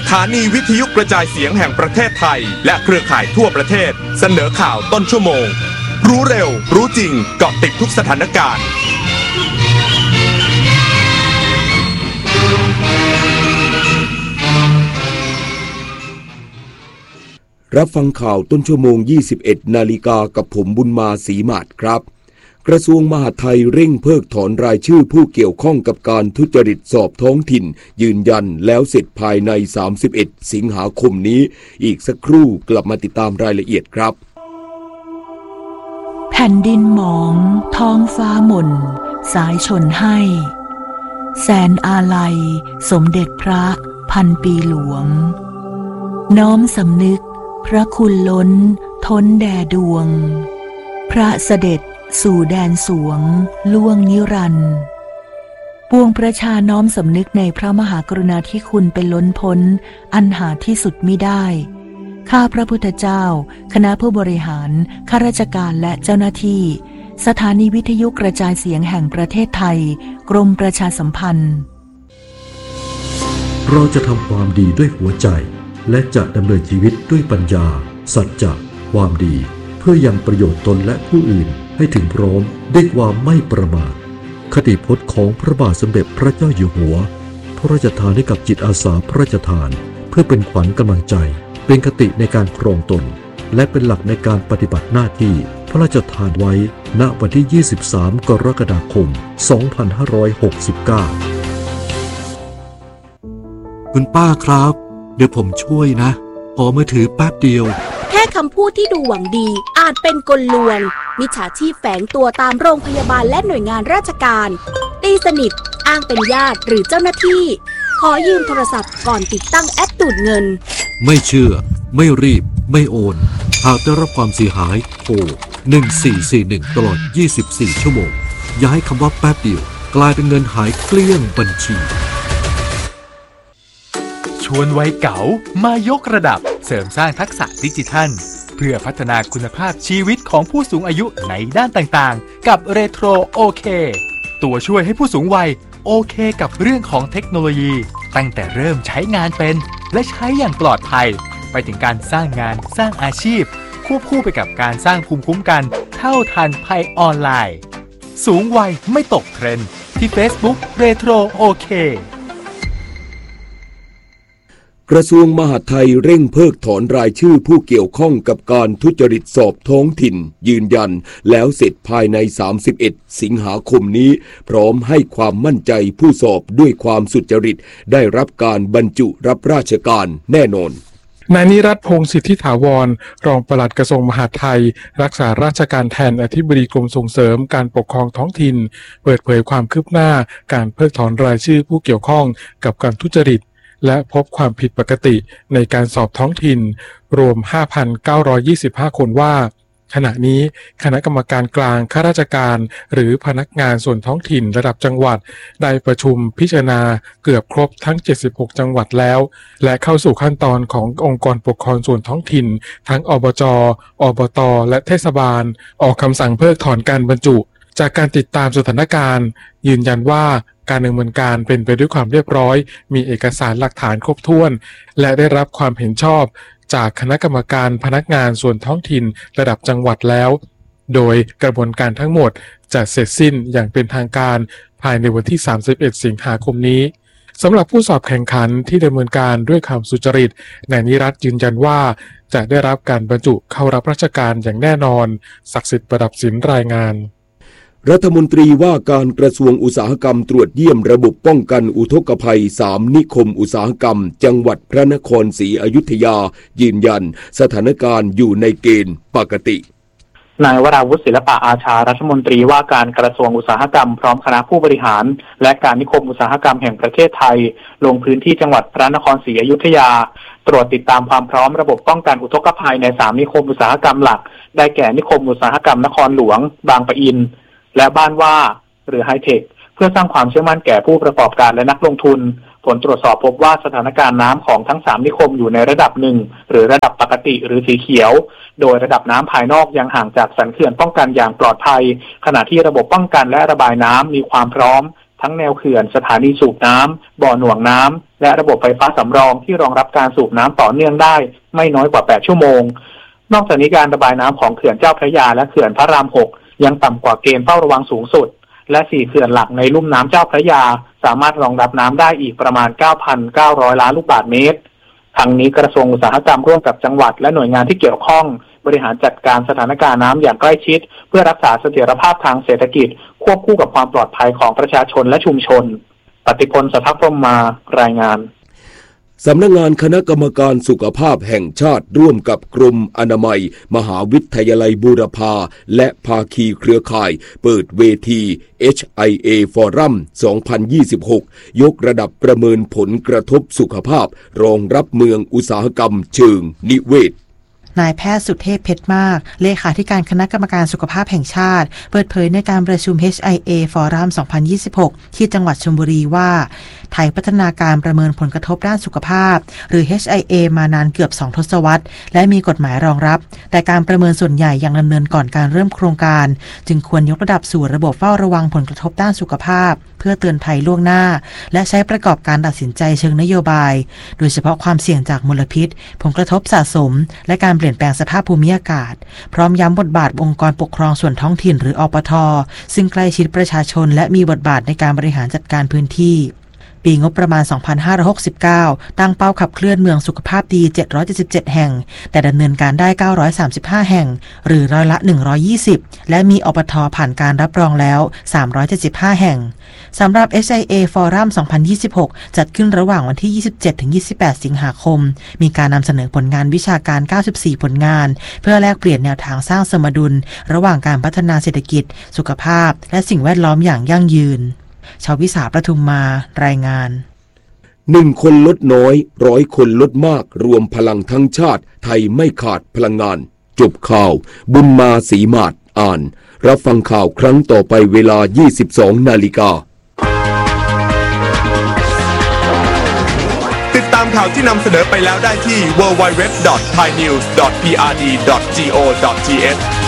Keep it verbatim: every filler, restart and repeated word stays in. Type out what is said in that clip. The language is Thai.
ถานีวิทยุกระจายเสียงแห่งประเทศไทยและเครือข่ายทั่วประเทศเสนอข่าวต้นชั่วโมงรู้เร็วรู้จริงเกาะติดทุกสถานการณ์รับฟังข่าวต้นชั่วโมง ยี่สิบเอ็ด นาฬิกากับผมบุญมาศรีมาศครับกระทรวงมหาดไทยเร่งเพิกถอนรายชื่อผู้เกี่ยวข้องกับการทุจริตสอบท้องถิ่นยืนยันแล้วเสร็จภายในสามสิบเอ็ดสิงหาคมนี้อีกสักครู่กลับมาติดตามรายละเอียดครับแผ่นดินหมองท้องฟ้าหม่นสายชนให้แสนอาลัยสมเด็จพระพันปีหลวงน้อมสำนึกพระคุณล้นท้นแด่ดวงพระเสด็จสู่แดนสวงล่วงนิรันดร์ปวงประชาน้อมสำนึกในพระมหากรุณาธิคุณเป็นล้นพ้นอันหาที่สุดมิได้ข้าพระพุทธเจ้าคณะผู้บริหารข้าราชการและเจ้าหน้าที่สถานีวิทยุกระจายเสียงแห่งประเทศไทยกรมประชาสัมพันธ์เราจะทำความดีด้วยหัวใจและจะดำเนินชีวิตด้วยปัญญาสัจจะความดีเพื่อยังประโยชน์ตนและผู้อื่นให้ถึงพร้อมด้วยความไม่ประมาทคติพจน์ของพระบาทสมเด็จพระเจ้าอยู่หัวพระราชทานให้กับจิตอาสาพระราชทานเพื่อเป็นขวัญกำลังใจเป็นคติในการครองตนและเป็นหลักในการปฏิบัติหน้าที่พระราชทานไว้ณวันที่ยี่สิบสามกรกฎาคมสองพันห้าร้อยหกสิบเก้าคุณป้าครับเดี๋ยวผมช่วยนะขอมือถือแป๊บเดียวแค่คำพูดที่ดูหวังดีอาจเป็นกลลวงมิจฉาชีพแฝงตัวตามโรงพยาบาลและหน่วยงานราชการตีสนิทอ้างเป็นญาติหรือเจ้าหน้าที่ขอยืมโทรศัพท์ก่อนติดตั้งแอปดูดเงินไม่เชื่อไม่รีบไม่โอนหากได้รับความเสียหายโทรหนึ่งสี่สี่หนึ่งตลอดยี่สิบสี่ชั่วโมงอย่าให้คำว่าแป๊บเดียวกลายเป็นเงินหายเกลี้ยงบัญชีชวนวัยเก๋ามายกระดับเสริมสร้างทักษะดิจิทัลเพื่อพัฒนาคุณภาพชีวิตของผู้สูงอายุในด้านต่างๆกับเรโทรโอเคตัวช่วยให้ผู้สูงวัยโอเคกับเรื่องของเทคโนโลยีตั้งแต่เริ่มใช้งานเป็นและใช้อย่างปลอดภัยไปถึงการสร้างงานสร้างอาชีพควบคู่ไปกับการสร้างภูมิคุ้มกันเท่าทันภัยออนไลน์สูงวัยไม่ตกเทรนด์ที่ Facebook เรโทรโอเคกระทรวงมหาดไทยเร่งเพิกถอนรายชื่อผู้เกี่ยวข้องกับการทุจริตสอบท้องถิ่นยืนยันแล้วเสร็จภายในสามสิบเอ็ดสิงหาคมนี้พร้อมให้ความมั่นใจผู้สอบด้วยความสุจริตได้รับการบรรจุรับราชการแน่นอนนายนิรัตน์พงษ์สิทธิถาวรรองปลัดกระทรวงมหาดไทยรักษาราชการแทนอธิบดีกรมส่งเสริมการปกครองท้องถิ่นเปิดเผยความคืบหน้าการเพิกถอนรายชื่อผู้เกี่ยวข้องกับการทุจริตและพบความผิดปกติในการสอบท้องถิ่นรวม ห้าพันเก้าร้อยยี่สิบห้า คนว่าขณะนี้คณะกรรมการกลางข้าราชการหรือพนักงานส่วนท้องถิ่นระดับจังหวัดได้ประชุมพิจารณาเกือบครบทั้งเจ็ดสิบหกจังหวัดแล้วและเข้าสู่ขั้นตอนขององค์กรปกครองส่วนท้องถิ่นทั้งอบจ.อบต.และเทศบาลออกคำสั่งเพิกถอนการบรรจุจากการติดตามสถานการณ์ยืนยันว่าการดำเนินการเป็นไปด้วยความเรียบร้อยมีเอกสารหลักฐานครบถ้วนและได้รับความเห็นชอบจากคณะกรรมการพนักงานส่วนท้องถิ่นระดับจังหวัดแล้วโดยกระบวนการทั้งหมดจะเสร็จสิ้นอย่างเป็นทางการภายในวันที่สามสิบเอ็ดสิงหาคมนี้สำหรับผู้สอบแข่งขันที่ดำเนินการด้วยความสุจริตนายนิรัตน์ยืนยันว่าจะได้รับการบรรจุเข้ารับราชการอย่างแน่นอนศักดิ์สิทธิ์ประดับศิลป์รายงานรัฐมนตรีว่าการกระทรวงอุตสาหกรรมตรวจเยี่ยมระบบป้องกันอุทกภัยสามนิคมอุตสาหกรรมจังหวัดพระนครศรีอยุธยายืนยันสถานการณ์อยู่ในเกณฑ์ปกตินายวราวุฒิศิลปะอาชารัฐมนตรีว่าการกระทรวงอุตสาหกรรมพร้อมคณะผู้บริหารและการนิคมอุตสาหกรรมแห่งประเทศไทยลงพื้นที่จังหวัดพระนครศรีอยุธยาตรวจติดตามความพร้อมระบบป้องกันอุทกภัยในสามนิคมอุตสาหกรรมหลักได้แก่นิคมอุตสาหกรรมนครหลวงบางปะอินและบ้านว่าหรือไฮเทคเพื่อสร้างความเชื่อมั่นแก่ผู้ประกอบการและนักลงทุนผลตรวจสอบพบว่าสถานการณ์น้ำของทั้งสามนิคมอยู่ในระดับหนึ่งหรือระดับปกติหรือสีเขียวโดยระดับน้ำภายนอกยังห่างจากสันเขื่อนป้องกันอย่างปลอดภัยขณะที่ระบบป้องกันและระบายน้ำมีความพร้อมททั้งแนวเขื่อนสถานีสูบน้ำบ่อหน่วงน้ำและระบบไฟฟ้าสำรองที่รองรับการสูบน้ำต่อเนื่องได้ไม่น้อยกว่าแปดชั่วโมงนอกจากนี้การระบายน้ำของเขื่อนเจ้าพระยาและเขื่อนพระรามหกยังต่ำกว่าเกณฑ์เฝ้าระวังสูงสุดและสี่เขื่อนหลักในลุ่มน้ำเจ้าพระยาสามารถรองรับน้ำได้อีกประมาณ เก้าพันเก้าร้อย ล้านลูกบาศก์เมตรทั้งนี้กระทรวงอุตสาหกรรมร่วมกับจังหวัดและหน่วยงานที่เกี่ยวข้องบริหารจัดการสถานการณ์น้ำอย่างใกล้ชิดเพื่อรักษาเสถียรภาพทางเศรษฐกิจควบคู่กับความปลอดภัยของประชาชนและชุมชนปฏิพล สัทธพรหมมารายงานสำนักงานคณะกรรมการสุขภาพแห่งชาติร่วมกับกรมอนามัยมหาวิทยาลัยบูรพาและภาคีเครือข่ายเปิดเวที เอช ไอ เอ Forum สองพันยี่สิบหก ยกระดับประเมินผลกระทบสุขภาพรองรับเมืองอุตสาหกรรมเชิงนิเวศนายแพทย์สุเทพเพชรมากเลขาธิการคณะกรรมการสุขภาพแห่งชาติเปิดเผยในการประชุม เอช ไอ เอ Forum สองพันยี่สิบหก ที่จังหวัดชลบุรีว่าไทยพัฒนาการประเมินผลกระทบด้านสุขภาพหรือ เอช ไอ เอ มานานเกือบสองทศวรรษและมีกฎหมายรองรับแต่การประเมินส่วนใหญ่ยังดำเนินก่อนการเริ่มโครงการจึงควรยกระดับสู่ระบบเฝ้าระวังผลกระทบด้านสุขภาพเพื่อเตือนภัยล่วงหน้าและใช้ประกอบการตัดสินใจเชิงนโยบายโดยเฉพาะความเสี่ยงจากมลพิษผลกระทบสะสมและการเปลี่ยนแปลงสภาพภูมิอากาศพร้อมย้ำบทบาทองค์กรปกครองส่วนท้องถิ่นหรืออปท.ซึ่งใกล้ชิดประชาชนและมีบทบาทในการบริหารจัดการพื้นที่ปีงบประมาณ สองพันห้าร้อยหกสิบเก้า ตั้งเป้าขับเคลื่อนเมืองสุขภาพดี เจ็ดร้อยเจ็ดสิบเจ็ด แห่งแต่ดำเนินการได้ เก้าร้อยสามสิบห้า แห่งหรือร้อยละ หนึ่งร้อยยี่สิบ และมีอปท.ผ่านการรับรองแล้ว สามร้อยเจ็ดสิบห้า แห่งสำหรับ เอช ไอ เอ Forum สองพันยี่สิบหก จัดขึ้นระหว่างวันที่ ยี่สิบเจ็ดถึงยี่สิบแปด สิงหาคมมีการนำเสนอผลงานวิชาการ เก้าสิบสี่ ผลงานเพื่อแลกเปลี่ยนแนวทางสร้างสมดุลระหว่างการพัฒนาเศรษฐกิจสุขภาพและสิ่งแวดล้อมอย่างยั่งยืนชาววิสาประทุมมารายงานหนึ่งคนลดน้อยร้อยคนลดมากรวมพลังทั้งชาติไทยไม่ขาดพลังงานจบข่าวบุญมาศรีมาศอ่านรับฟังข่าวครั้งต่อไปเวลา ยี่สิบสอง นาฬิกาติดตามข่าวที่นำเสนอไปแล้วได้ที่ ดับเบิลยู ดับเบิลยู ดับเบิลยู ดอท ไทยนิวส์ ดอท พี อาร์ ดี ดอท จี โอ ดอท ที เอช